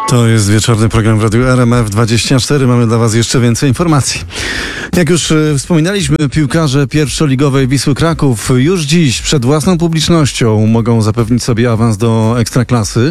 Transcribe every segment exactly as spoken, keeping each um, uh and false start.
To jest wieczorny program w Radiu R M F dwadzieścia cztery. Mamy dla Was jeszcze więcej informacji. Jak już y, wspominaliśmy, piłkarze pierwszoligowej Wisły Kraków już dziś przed własną publicznością mogą zapewnić sobie awans do Ekstraklasy.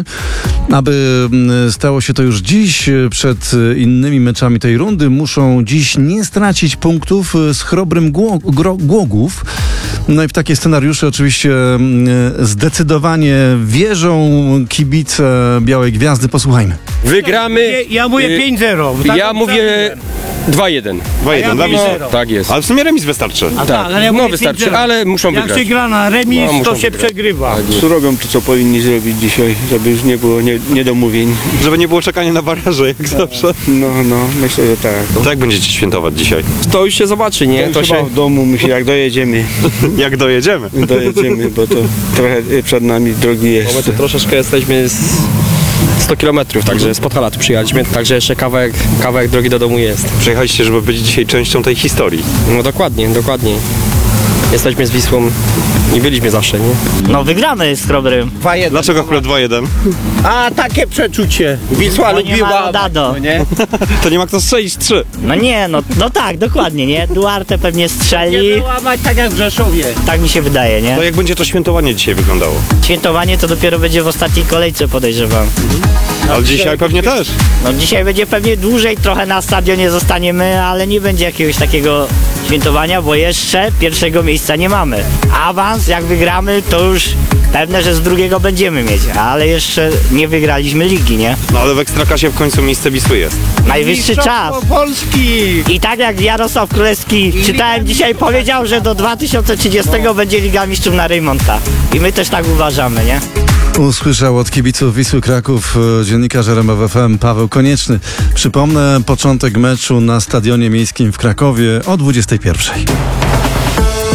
Aby y, stało się to już dziś y, przed y, innymi meczami tej rundy, muszą dziś nie stracić punktów y, z Chrobrym Gło- Gro- Głogów. No i w takie scenariusze oczywiście y, zdecydowanie wierzą kibice Białej Gwiazdy. Posłuchajmy. Wygramy. Ja mówię y, pięć zero. Ja mówię dwa jeden. dwa jeden dla mówię Wisły. zero. Tak jest. Ale w sumie remis wystarczy. A Tak, tak, ale ja no mówię wystarczy, pięć zero. ale muszą Jak wygrać. się gra na remis, No, muszą to się wygrać. przegrywa. Tak jest. Co robią to, co powinni zrobić dzisiaj, żeby już nie było nie, niedomówień. Żeby nie było czekania na baraże, jak zawsze. No, no, myślę, że tak. To jak będziecie świętować dzisiaj? To już się zobaczy, nie? To To chyba się... w domu musi, jak dojedziemy, Jak dojedziemy? dojedziemy, bo to trochę przed nami drogi Bo my jest. tu troszeczkę jesteśmy z sto kilometrów, także z Podhala tu przyjechaliśmy, także jeszcze kawałek, kawałek drogi do domu jest. Przyjechaliście, żeby być dzisiaj częścią tej historii. No dokładnie, dokładnie. Jesteśmy z Wisłą i byliśmy zawsze, nie? No wygramy z Chrobrym. Dlaczego akurat dwa jeden? A takie przeczucie. Wisła Bo nie ma Dado. no nie? To nie ma kto strzelić trzy. No nie, no, no tak, dokładnie, nie? Duarte pewnie strzeli. Nie łamać tak jak w Rzeszowie. Tak mi się wydaje, nie? To jak będzie to świętowanie dzisiaj wyglądało? Świętowanie to dopiero będzie w ostatniej kolejce, podejrzewam. Ale dzisiaj pewnie też. No dzisiaj będzie pewnie dłużej, trochę na stadionie zostaniemy, ale nie będzie jakiegoś takiego świętowania, bo jeszcze pierwszego miejsca nie mamy. Awans, jak wygramy, to już pewne, że z drugiego będziemy mieć, ale jeszcze nie wygraliśmy ligi, nie? No ale w Ekstraklasie w końcu miejsce Wisły jest. Najwyższy czas. Polski. I tak jak Jarosław Królewski, czytałem dzisiaj, powiedział, że do dwa tysiące trzydziestego będzie Liga Mistrzów na Rejmonta. I my też tak uważamy, nie? Usłyszał od kibiców Wisły Kraków e, dziennikarz R M F F M Paweł Konieczny. Przypomnę, początek meczu na Stadionie Miejskim w Krakowie o dwudziestej pierwszej.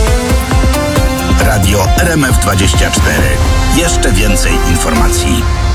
Radio R M F dwadzieścia cztery. Jeszcze więcej informacji.